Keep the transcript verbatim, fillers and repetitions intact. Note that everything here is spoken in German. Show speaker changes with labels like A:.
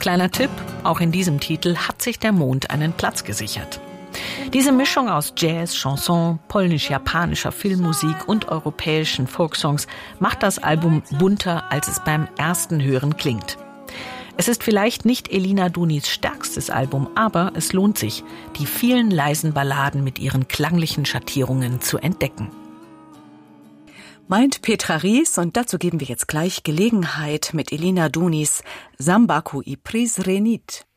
A: Kleiner Tipp, auch in diesem Titel hat sich der Mond einen Platz gesichert. Diese Mischung aus Jazz, Chanson, polnisch-japanischer Filmmusik und europäischen Folksongs macht das Album bunter, als es beim ersten Hören klingt. Es ist vielleicht nicht Elina Dunis stärkstes Album, aber es lohnt sich, die vielen leisen Balladen mit ihren klanglichen Schattierungen zu entdecken.
B: Meint Petra Ries, und dazu geben wir jetzt gleich Gelegenheit mit Elina Dunis Sambaku i Prizrenit.